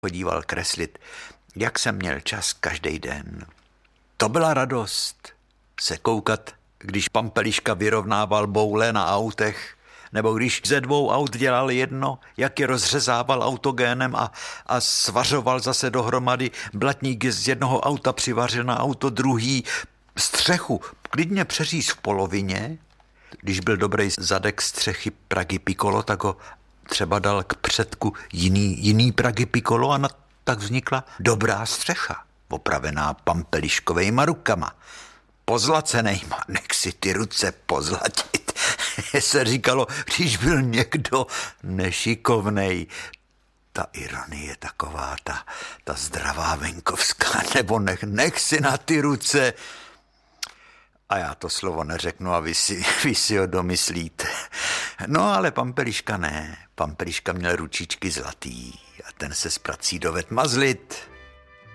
chodíval kreslit, jak jsem měl čas každý den. To byla radost se koukat, když Pampeliška vyrovnával boule na autech, nebo když ze 2 aut dělal jedno, jak je rozřezával autogénem a svařoval zase dohromady blatník z jednoho auta přivařil na auto druhý, střechu klidně přeříz v polovině. Když byl dobrý zadek střechy Pragy Piccolo, tak ho třeba dal k předku jiný Pragy Piccolo a tak vznikla dobrá střecha, opravená Pampeliškovejma rukama. Pozlacenejma, nech si ty ruce pozlatit. Se říkalo, když byl někdo nešikovnej. Ta ironie taková, ta zdravá venkovská, nebo nech si na ty ruce. A já to slovo neřeknu a vy si ho domyslíte. No ale Pampeliška ne. Pampeliška měl ručičky zlatý a ten se s prací doved mazlit.